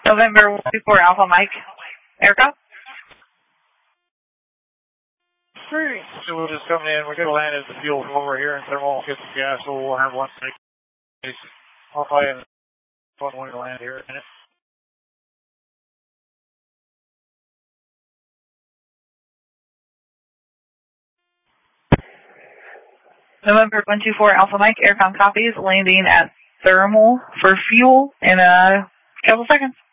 November 124 Alpha Mike. Aircraft? Great. So we'll just come in. We're going to land at the fuel over here in thermal. Get some gas. We'll have one thing. I'll fly in one way to land here in a minute. November 124 Alpha Mike. Aircom copies. Landing at thermal for fuel in a couple seconds.